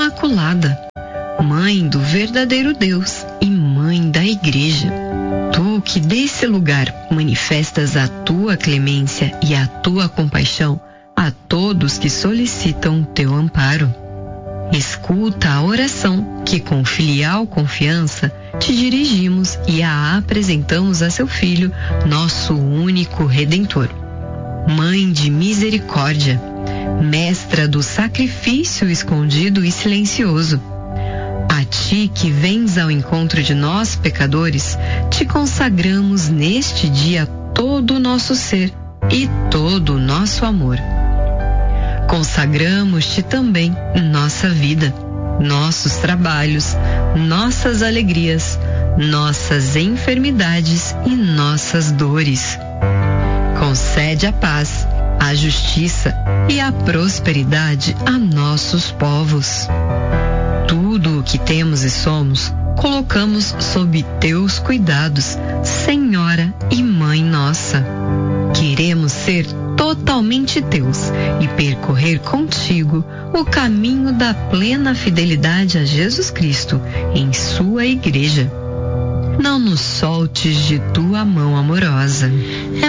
Imaculada, Mãe do verdadeiro Deus e Mãe da Igreja. Tu que desse lugar manifestas a tua clemência e a tua compaixão a todos que solicitam teu amparo. Escuta a oração que com filial confiança te dirigimos e a apresentamos a seu Filho, nosso único Redentor. Mãe de misericórdia, mestra do sacrifício escondido e silencioso, a ti que vens ao encontro de nós, pecadores, te consagramos neste dia todo o nosso ser e todo o nosso amor. Consagramos-te também nossa vida, nossos trabalhos, nossas alegrias, nossas enfermidades e nossas dores. Concede a paz, a justiça e a prosperidade a nossos povos. Tudo o que temos e somos, colocamos sob teus cuidados, Senhora e Mãe nossa. Queremos ser totalmente teus e percorrer contigo o caminho da plena fidelidade a Jesus Cristo em sua Igreja. Não nos soltes de tua mão amorosa.